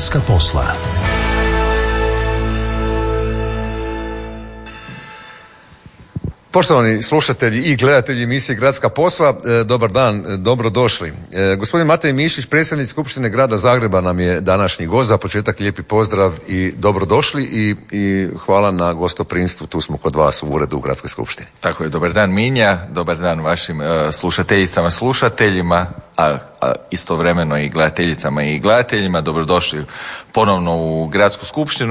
Gradska posla. Poštovani slušatelji i gledatelji emisije Gradska posla, dobar dan, dobrodošli. Gospodin Matej Mišić, predsjednik Skupštine Grada Zagreba, nam je današnji gost. Za početak lijepi pozdrav i dobrodošli i hvala na gostoprimstvu. Tu smo kod vas u uredu u Gradskoj skupštini. Tako je, dobar dan Minja, dobar dan vašim slušateljicama, slušateljima, a istovremeno i gledateljicama i gledateljima. Dobrodošli ponovno u Gradsku skupštinu.